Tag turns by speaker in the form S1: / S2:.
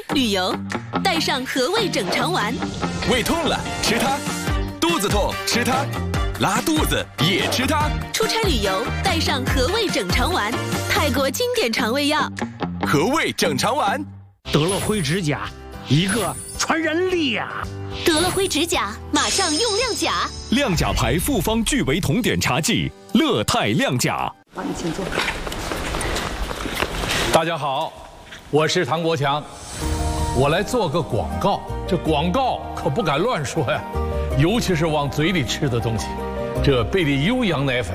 S1: 旅游，带上和味整肠丸。
S2: 胃痛了吃它，肚子痛吃它，拉肚子也吃它。
S1: 出差旅游带上和味整肠丸，泰国经典肠胃药。
S2: 和味整肠丸。
S3: 得了灰指甲，一个传染2。
S1: 得了灰指甲，马上用亮甲。
S2: 亮甲牌复方聚维酮碘茶剂，乐泰亮甲。
S4: 帮你请坐。
S5: 大家好，我是唐国强，我来做个广告。这广告可不敢乱说呀，尤其是往嘴里吃的东西。这贝利优羊奶粉